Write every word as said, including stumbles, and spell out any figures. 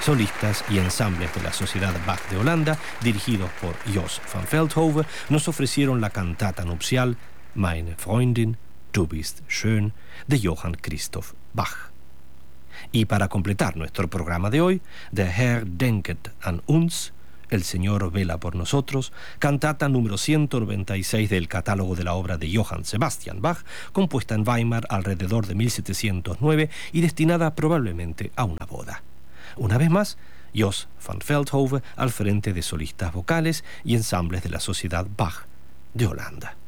solistas y ensambles de la Sociedad Bach de Holanda, dirigidos por Jos van Veldhoven, nos ofrecieron la cantata nupcial Meine Freundin, du bist schön, de Johann Christoph Bach. Y para completar nuestro programa de hoy, Der Herr denket an uns, El Señor vela por nosotros, cantata número ciento noventa y seis del catálogo de la obra de Johann Sebastian Bach, compuesta en Weimar alrededor de mil setecientos nueve y destinada probablemente a una boda. Una vez más, Jos van Veldhoven al frente de solistas vocales y ensambles de la Sociedad Bach de Holanda.